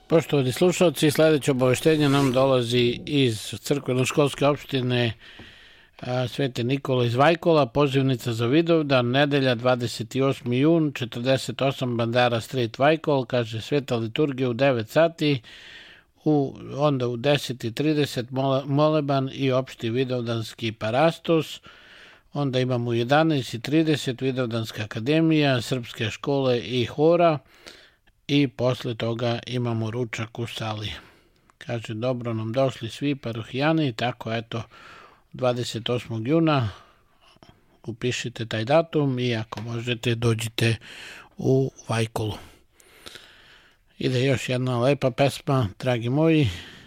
Poštovani slušalci, sledeće obaveštenje nam dolazi iz crkveno-školske opštine Svete Nikole iz Vajkola. Pozivnica za Vidovdan, nedelja 28. jun, 48 Bandara Street, Vajkol, kaže sveta liturgija u 9 sati, onda u 10:30 moleban i opšti vidovdanski parastos, onda imamo u 11:30 Vidovdanska akademija, srpske škole i hora, i posle toga imamo ručak u sali. Kaže, dobro nam došli svi parohijani, tako eto, 28. juna, upišite taj datum i ako možete dođite u Vajkolu. Ide još jedna lepa pesma, dragi moji,